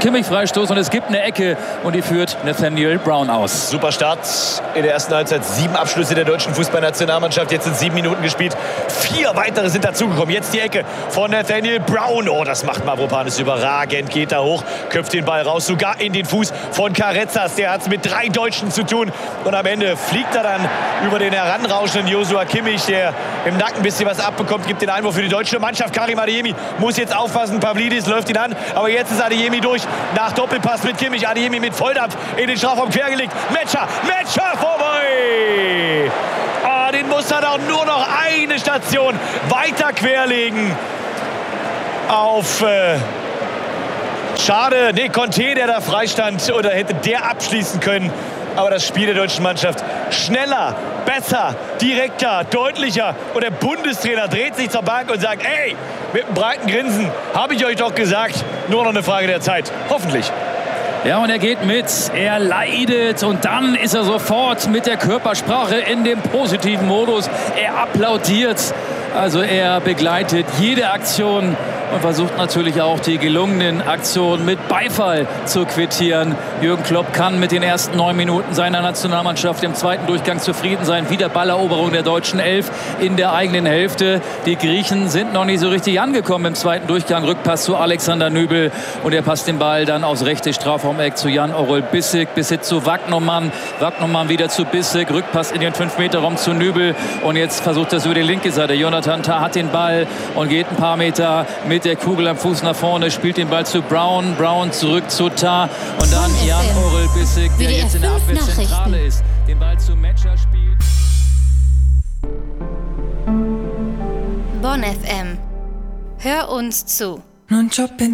Kimmich Freistoß und es gibt eine Ecke und die führt Nathaniel Brown aus. Super Start in der ersten Halbzeit. 7 Abschlüsse der deutschen Fußballnationalmannschaft. Jetzt sind 7 Minuten gespielt. 4 weitere sind dazugekommen. Jetzt die Ecke von Nathaniel Brown. Oh, das macht Mavropanos überragend. Geht da hoch, köpft den Ball raus, sogar in den Fuß von Carretzas. Der hat es mit 3 Deutschen zu tun. Und am Ende fliegt er dann über den heranrauschenden Joshua Kimmich, der im Nacken ein bisschen was abbekommt, gibt den Einwurf für die deutsche Mannschaft. Karim Adeyemi muss jetzt aufpassen. Pavlidis läuft ihn an. Aber jetzt ist Adeyemi durch. Nach Doppelpass mit Kimmich. Adeyemi mit Volldampf in den Strafraum quergelegt. Metscher vorbei. Den muss er doch nur noch eine Station weiter querlegen. Auf schade, Conte, der da freistand, oder hätte der abschließen können. Aber das Spiel der deutschen Mannschaft schneller, besser, direkter, deutlicher. Und der Bundestrainer dreht sich zur Bank und sagt, ey, mit einem breiten Grinsen, habe ich euch doch gesagt, nur noch eine Frage der Zeit. Hoffentlich. Ja, und er geht mit, er leidet und dann ist er sofort mit der Körpersprache in dem positiven Modus. Er applaudiert, also er begleitet jede Aktion und versucht natürlich auch die gelungenen Aktionen mit Beifall zu quittieren. Jürgen Klopp kann mit den ersten 9 Minuten seiner Nationalmannschaft im zweiten Durchgang zufrieden sein. Wieder Balleroberung der deutschen 11 in der eigenen Hälfte. Die Griechen sind noch nicht so richtig angekommen im zweiten Durchgang. Rückpass zu Alexander Nübel und er passt den Ball dann aufs rechte Strafraumeck zu Jan-Orol Bissek. Bissek zu Wagnermann. Wagnermann wieder zu Bissek. Rückpass in den 5-Meter-Raum zu Nübel. Und jetzt versucht er es über die linke Seite. Jonathan Tah hat den Ball und geht ein paar Meter mit der Kugel am Fuß nach vorne, spielt den Ball zu Brown. Brown zurück zu Tah. Und dann Jan-Orol Bissek, der jetzt in der Abwehrzentrale ist. Den Ball zu Metscher spielt. Bonn FM. Hör uns zu. Non c'ho pensato.